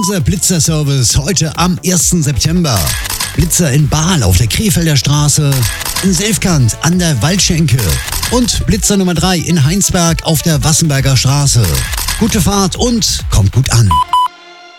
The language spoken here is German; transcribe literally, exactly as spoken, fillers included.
Unser Blitzer-Service heute am ersten September. Blitzer in Bahl auf der Krefelder Straße, in Selfkant an der Waldschenke und Blitzer Nummer drei in Heinsberg auf der Wassenberger Straße. Gute Fahrt und kommt gut an.